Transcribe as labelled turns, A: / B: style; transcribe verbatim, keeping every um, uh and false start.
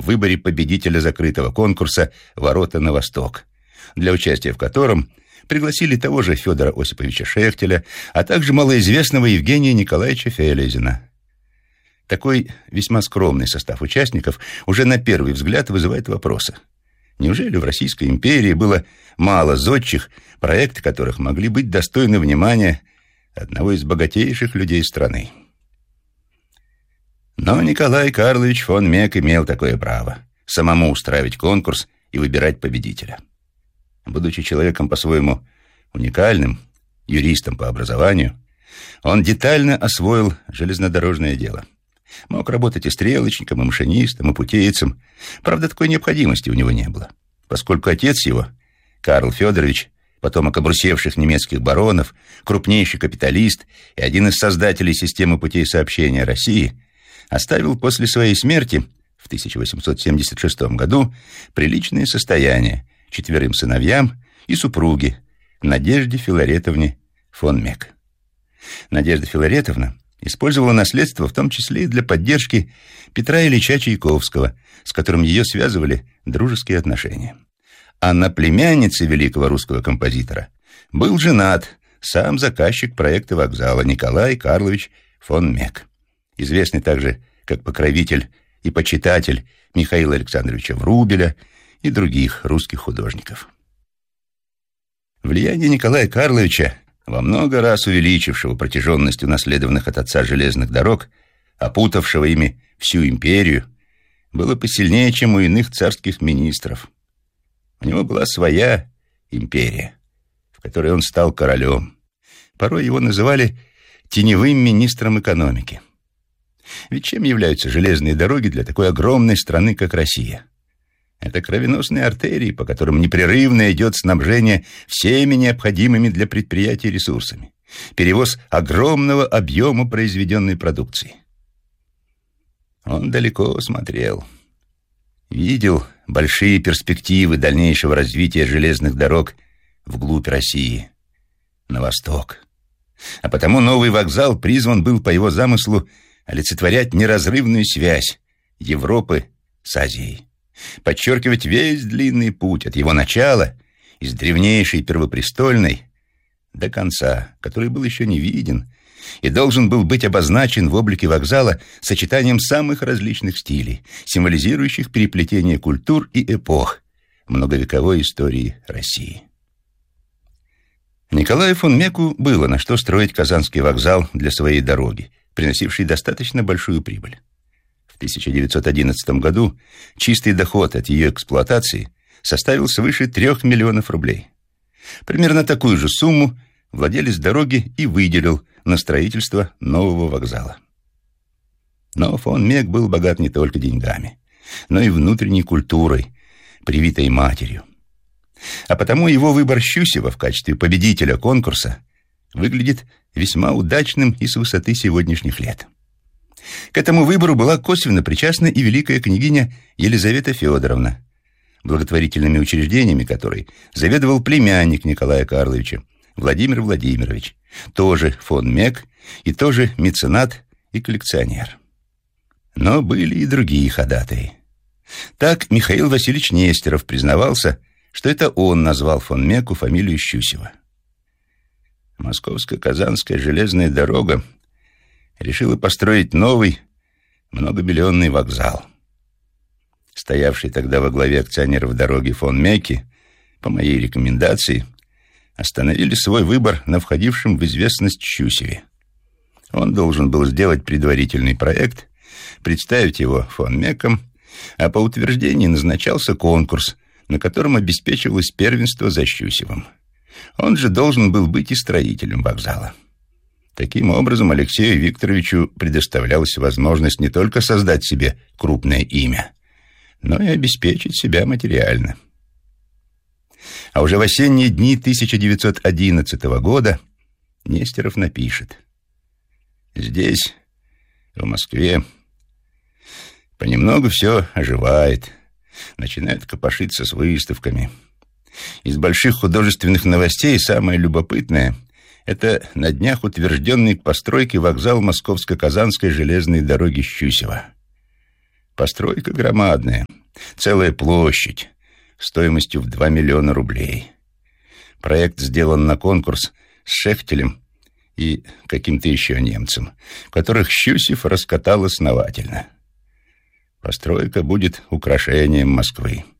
A: выборе победителя закрытого конкурса «Ворота на восток», для участия в котором пригласили того же Федора Осиповича Шехтеля, а также малоизвестного Евгения Николаевича Фелезина. Такой весьма скромный состав участников уже на первый взгляд вызывает вопросы. Неужели в Российской империи было мало зодчих, проекты которых могли быть достойны внимания одного из богатейших людей страны? Но Николай Карлович фон Мек имел такое право — самому устраивать конкурс и выбирать победителя. Будучи человеком по-своему уникальным, юристом по образованию, он детально освоил железнодорожное дело. Мог работать и стрелочником, и машинистом, и путейцем. Правда, такой необходимости у него не было, поскольку отец его, Карл Федорович, потомок обрусевших немецких баронов, крупнейший капиталист и один из создателей системы путей сообщения России, оставил после своей смерти в тысяча восемьсот семьдесят шестом году приличное состояние четверым сыновьям и супруге Надежде Филаретовне фон Мек. Надежда Филаретовна использовала наследство в том числе и для поддержки Петра Ильича Чайковского, с которым ее связывали дружеские отношения. А на племяннице великого русского композитора был женат сам заказчик проекта вокзала Николай Карлович фон Мек, известный также как покровитель и почитатель Михаила Александровича Врубеля и других русских художников. Влияние Николая Карловича, во много раз увеличившего протяженность унаследованных от отца железных дорог, опутавшего ими всю империю, было посильнее, чем у иных царских министров. У него была своя империя, в которой он стал королем. Порой его называли теневым министром экономики. Ведь чем являются железные дороги для такой огромной страны, как Россия? Это кровеносные артерии, по которым непрерывно идет снабжение всеми необходимыми для предприятий ресурсами, перевоз огромного объема произведенной продукции. Он далеко смотрел, видел большие перспективы дальнейшего развития железных дорог вглубь России, на восток. А потому новый вокзал призван был по его замыслу олицетворять неразрывную связь Европы с Азией, подчеркивать весь длинный путь от его начала, из древнейшей первопрестольной, до конца, который был еще не виден и должен был быть обозначен в облике вокзала сочетанием самых различных стилей, символизирующих переплетение культур и эпох многовековой истории России. Николаю фон Меку было на что строить Казанский вокзал для своей дороги, приносивший достаточно большую прибыль. В тысяча девятьсот одиннадцатом году чистый доход от ее эксплуатации составил свыше трех миллионов рублей. Примерно такую же сумму владелец дороги и выделил на строительство нового вокзала. Но фон Мек был богат не только деньгами, но и внутренней культурой, привитой матерью. А потому его выбор Щусева в качестве победителя конкурса выглядит весьма удачным и с высоты сегодняшних лет. К этому выбору была косвенно причастна и великая княгиня Елизавета Федоровна, благотворительными учреждениями которой заведовал племянник Николая Карловича, Владимир Владимирович, тоже фон Мек и тоже меценат и коллекционер. Но были и другие ходатаи. Так Михаил Васильевич Нестеров признавался, что это он назвал фон Меку фамилию Щусева. Московско-Казанская железная дорога решила построить новый многомиллионный вокзал. Стоявший тогда во главе акционеров дороги фон Меки, по моей рекомендации, остановили свой выбор на входившем в известность Щусеве. Он должен был сделать предварительный проект, представить его фон Мекам, а по утверждении назначался конкурс, на котором обеспечивалось первенство за Щусевым. Он же должен был быть и строителем вокзала. Таким образом, Алексею Викторовичу предоставлялась возможность не только создать себе крупное имя, но и обеспечить себя материально. А уже в осенние дни тысяча девятьсот одиннадцатого года Нестеров напишет: «Здесь, в Москве, понемногу все оживает, начинают копошиться с выставками. Из больших художественных новостей самое любопытное — это на днях утвержденный к постройке вокзал Московско-Казанской железной дороги Щусева. Постройка громадная, Целая площадь стоимостью в два миллиона рублей. Проект сделан на конкурс с Шехтелем и каким-то еще немцем, которых Щусев раскатал основательно. Постройка будет украшением Москвы.